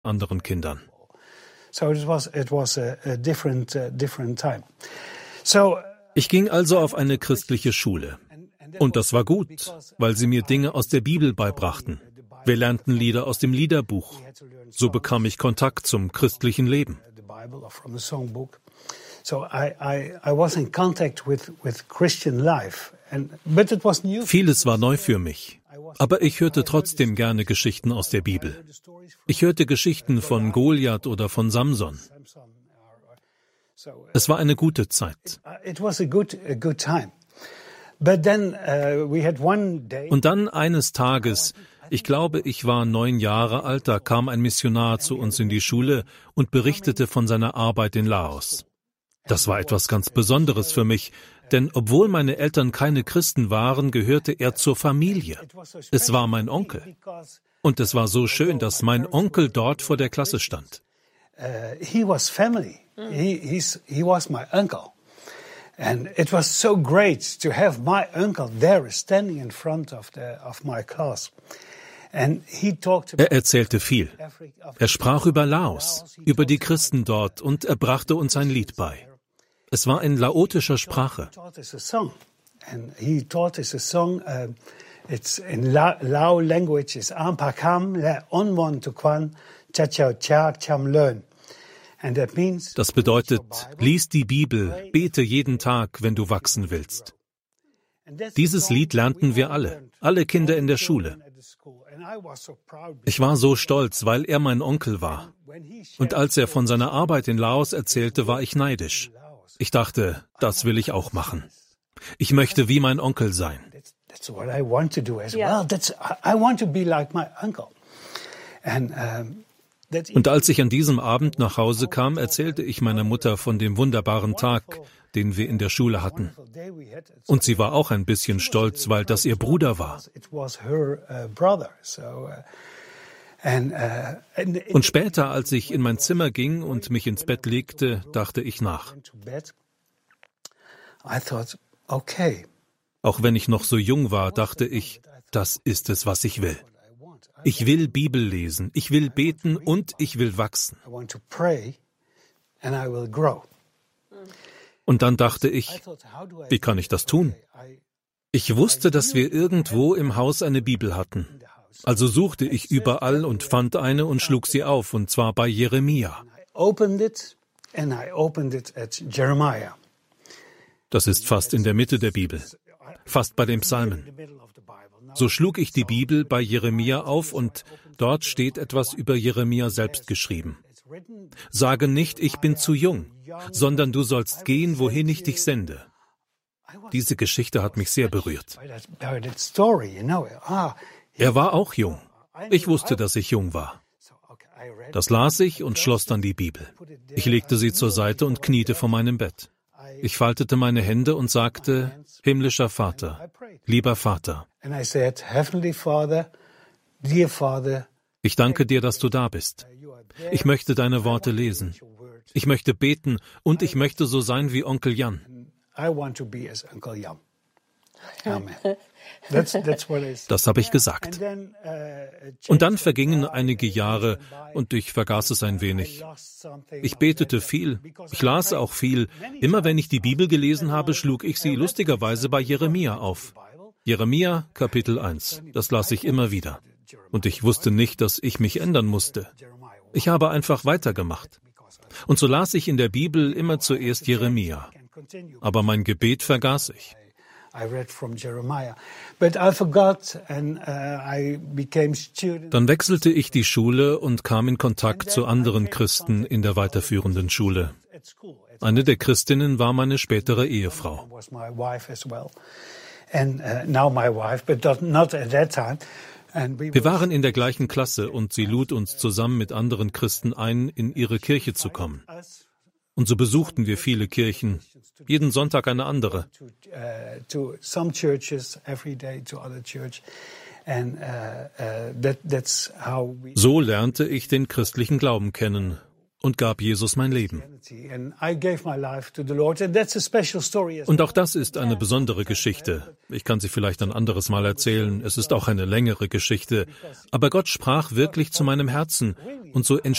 anderen Kindern. Ich ging also auf eine christliche Schule. Und das war gut, weil sie mir Dinge aus der Bibel beibrachten. Wir lernten Lieder aus dem Liederbuch. So bekam ich Kontakt zum christlichen Leben. Vieles war neu für mich, aber ich hörte trotzdem gerne Geschichten aus der Bibel. Ich hörte Geschichten von Goliath oder von Samson. Es war eine gute Zeit. Und dann eines Tages, ich glaube, ich war 9 Jahre alt, da kam ein Missionar zu uns in die Schule und berichtete von seiner Arbeit in Laos. Das war etwas ganz Besonderes für mich, denn obwohl meine Eltern keine Christen waren, gehörte er zur Familie. Es war mein Onkel. Und es war so schön, dass mein Onkel dort vor der Klasse stand. He was family. He was my uncle. And it was so great to have my uncle there standing in front of my class. Er erzählte viel. Er sprach über Laos, über die Christen dort und er brachte uns ein Lied bei. Es war in laotischer Sprache. It's in Lao language is Ampakam le onwon tukwan chachao chak cham learn. Das bedeutet, lies die Bibel, bete jeden Tag, wenn du wachsen willst. Dieses Lied lernten wir alle Kinder in der Schule. Ich war so stolz, weil er mein Onkel war. Und als er von seiner Arbeit in Laos erzählte, war ich neidisch. Ich dachte, das will ich auch machen. Ich möchte wie mein Onkel sein. That's what I want to do as well. I want to be like my uncle. Und als ich an diesem Abend nach Hause kam, erzählte ich meiner Mutter von dem wunderbaren Tag, den wir in der Schule hatten. Und sie war auch ein bisschen stolz, weil das ihr Bruder war. Und später, als ich in mein Zimmer ging und mich ins Bett legte, dachte ich nach. Auch wenn ich noch so jung war, dachte ich, das ist es, was ich will. Ich will Bibel lesen, ich will beten und ich will wachsen. Und dann dachte ich, wie kann ich das tun? Ich wusste, dass wir irgendwo im Haus eine Bibel hatten. Also suchte ich überall und fand eine und schlug sie auf, und zwar bei Jeremia. Das ist fast in der Mitte der Bibel, fast bei den Psalmen. So schlug ich die Bibel bei Jeremia auf und dort steht etwas über Jeremia selbst geschrieben. Sage nicht, ich bin zu jung, sondern du sollst gehen, wohin ich dich sende. Diese Geschichte hat mich sehr berührt. Er war auch jung. Ich wusste, dass ich jung war. Das las ich und schloss dann die Bibel. Ich legte sie zur Seite und kniete vor meinem Bett. Ich faltete meine Hände und sagte, himmlischer Vater, lieber Vater, ich danke dir, dass du da bist. Ich möchte deine Worte lesen. Ich möchte beten und ich möchte so sein wie Onkel Jan. Das habe ich gesagt. Und dann vergingen einige Jahre und ich vergaß es ein wenig. Ich betete viel, ich las auch viel. Immer wenn ich die Bibel gelesen habe, schlug ich sie lustigerweise bei Jeremia auf. Jeremia, Kapitel 1. Das las ich immer wieder. Und ich wusste nicht, dass ich mich ändern musste. Ich habe einfach weitergemacht. Und so las ich in der Bibel immer zuerst Jeremia. Aber mein Gebet vergaß ich. Dann wechselte ich die Schule und kam in Kontakt zu anderen Christen in der weiterführenden Schule. Eine der Christinnen war meine spätere Ehefrau. Wir waren in der gleichen Klasse und sie lud uns zusammen mit anderen Christen ein, in ihre Kirche zu kommen. Und so besuchten wir viele Kirchen, jeden Sonntag eine andere. So lernte ich den christlichen Glauben kennen und gab Jesus mein Leben. Und auch das ist eine besondere Geschichte. Ich kann sie vielleicht ein anderes Mal erzählen. Es ist auch eine längere Geschichte. Aber Gott sprach wirklich zu meinem Herzen. Und so